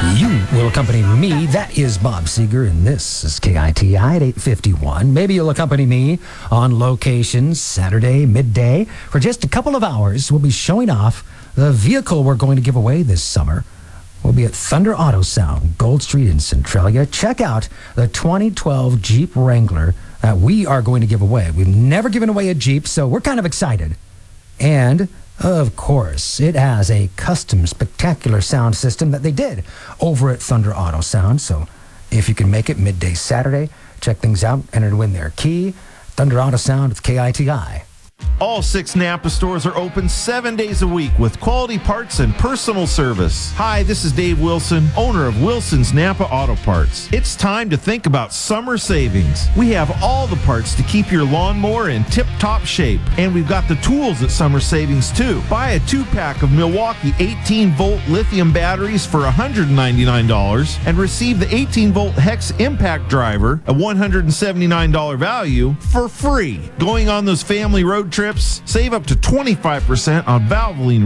You will accompany me. That is Bob Seger, and this is KITI at 8:51. Maybe you'll accompany me on location Saturday midday. For just a couple of hours, we'll be showing off the vehicle we're going to give away this summer. We'll be at Thunder Auto Sound, Gold Street in Centralia. Check out the 2012 Jeep Wrangler that we are going to give away. We've never given away a Jeep, so we're kind of excited. And of course, it has a custom spectacular sound system that they did over at Thunder Auto Sound. So if you can make it midday Saturday, check things out, enter to win their key. Thunder Auto Sound with KITI. All 6 Napa stores are open 7 days a week with quality parts and personal service. Hi, this is Dave Wilson, owner of Wilson's Napa Auto Parts. It's time to think about summer savings. We have all the parts to keep your lawnmower in tip-top shape, and we've got the tools at summer savings too. Buy a 2-pack of Milwaukee 18-volt lithium batteries for $199 and receive the 18-volt Hex Impact Driver, a $179 value, for free. Going on those family road trips, save up to 25% on Valvoline